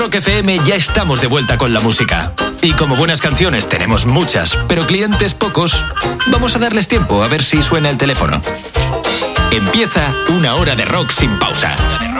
Rock FM ya estamos de vuelta con la música. Y como buenas canciones tenemos muchas, pero clientes pocos, vamos a darles tiempo a ver si suena el teléfono. Empieza una hora de rock sin pausa.